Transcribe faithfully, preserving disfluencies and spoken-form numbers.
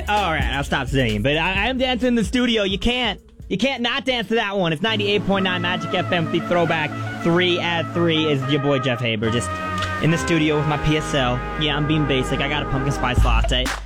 All right, I'll stop singing. But I, I am dancing in the studio. You can't. You can't not dance to that one. It's ninety-eight point nine Magic F M, the throwback. Three at three is your boy Jeff Haber, just in the studio with my P S L. Yeah, I'm being basic. I got a pumpkin spice latte.